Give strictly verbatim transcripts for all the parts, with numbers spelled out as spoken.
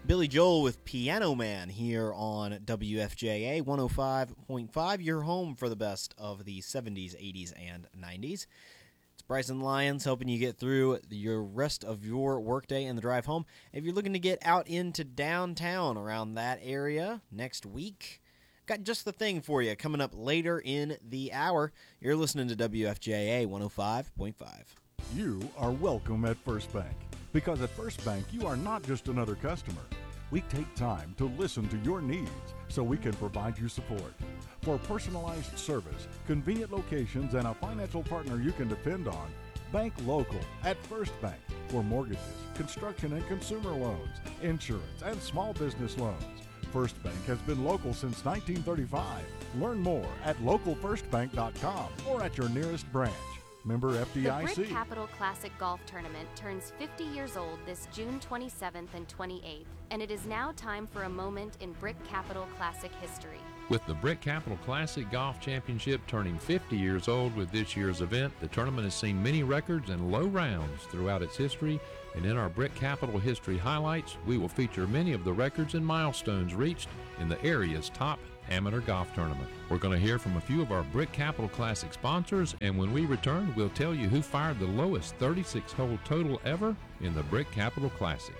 Billy Joel with Piano Man here on W F J A one oh five point five, your home for the best of the seventies, eighties, and nineties. It's Bryson Lyons helping you get through your rest of your workday and the drive home. If you're looking to get out into downtown around that area next week, got just the thing for you coming up later in the hour. You're listening to W F J A one oh five point five. You are welcome at First Bank, because at First Bank you are not just another customer. We take time to listen to your needs so we can provide you support. For personalized service, convenient locations, and a financial partner you can depend on, bank local at First Bank for mortgages, construction and consumer loans, insurance, and small business loans. First Bank has been local since nineteen thirty-five. Learn more at local first bank dot com or at your nearest branch. Member F D I C. The Brick Capital Classic Golf Tournament turns fifty years old this June twenty-seventh and twenty-eighth, and it is now time for a moment in Brick Capital Classic history. With the Brick Capital Classic Golf Championship turning fifty years old with this year's event, the tournament has seen many records and low rounds throughout its history, and in our Brick Capital History Highlights, we will feature many of the records and milestones reached in the area's top amateur golf tournament. We're going to hear from a few of our Brick Capital Classic sponsors, and when we return, we'll tell you who fired the lowest thirty-six hole total ever in the Brick Capital Classic.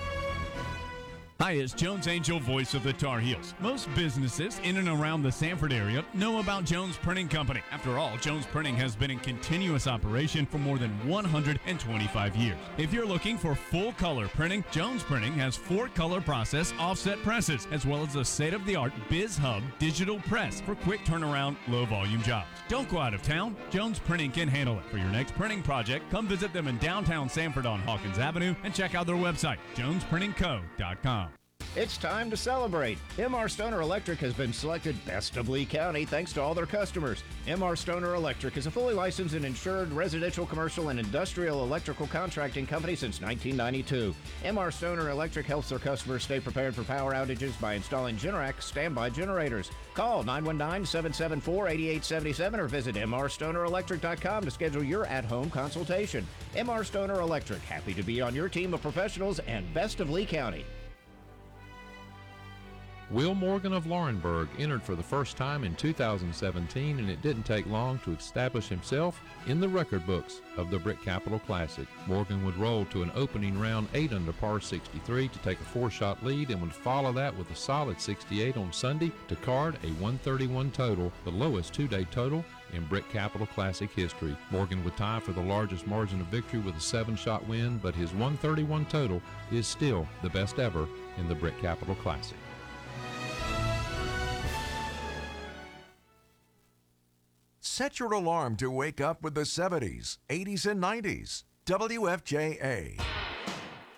Hi, it's Jones Angel, voice of the Tar Heels. Most businesses in and around the Sanford area know about Jones Printing Company. After all, Jones Printing has been in continuous operation for more than one hundred twenty-five years. If you're looking for full color printing, Jones Printing has four color process offset presses, as well as a state-of-the-art BizHub digital press for quick turnaround, low volume jobs. Don't go out of town. Jones Printing can handle it. For your next printing project, come visit them in downtown Sanford on Hawkins Avenue and check out their website, jones printing co dot com. It's time to celebrate. M R Stoner Electric has been selected Best of Lee County thanks to all their customers. M R Stoner Electric is a fully licensed and insured residential, commercial, and industrial electrical contracting company since nineteen ninety-two. M R Stoner Electric helps their customers stay prepared for power outages by installing Generac standby generators. Call nine one nine, seven seven four, eight eight seven seven or visit m r stoner electric dot com to schedule your at-home consultation. M R Stoner Electric, happy to be on your team of professionals and Best of Lee County. Will Morgan of Laurinburg entered for the first time in two thousand seventeen, and it didn't take long to establish himself in the record books of the Brick Capital Classic. Morgan would roll to an opening round eight under par sixty-three to take a four-shot lead, and would follow that with a solid sixty-eight on Sunday to card a one thirty-one total, the lowest two-day total in Brick Capital Classic history. Morgan would tie for the largest margin of victory with a seven-shot win, but his one thirty-one total is still the best ever in the Brick Capital Classic. Set your alarm to wake up with the seventies, eighties, and nineties. W F J A.